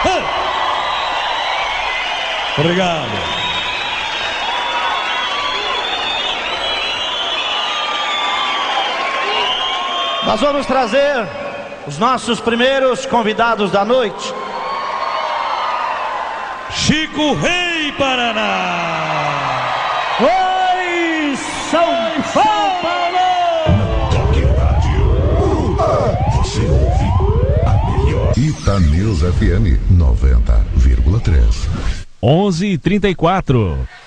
Obrigado. Nós vamos trazer os nossos primeiros convidados da noite. Chico Rei Paraná. Oi, São Paulo! Você ouve a melhor. Itanews FM 90,3. 11h34.